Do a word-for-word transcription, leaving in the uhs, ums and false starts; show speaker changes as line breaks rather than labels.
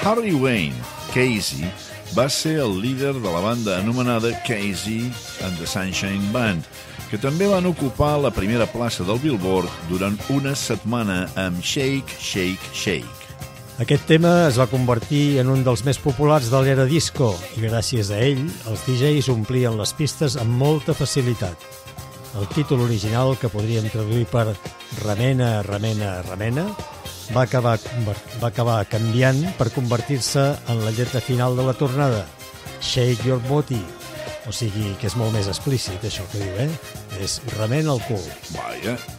Harry Wayne, Casey, va ser el líder de la banda anomenada Casey and the Sunshine Band, que també van ocupar la primera plaça del Billboard durant una setmana amb Shake, Shake, Shake.
Aquest tema es va convertir en un dels més populars de l'era disco i gràcies a ell els D Js omplien les pistes amb molta facilitat. El títol original, que podríem traduir per Remena, Remena, Remena, va acabar, va acabar canviant per convertir-se en la lletra final de la tornada, Shake Your Booty. O sigui que és molt més explícit, això que diu, eh? És remena el cul.
Vaja.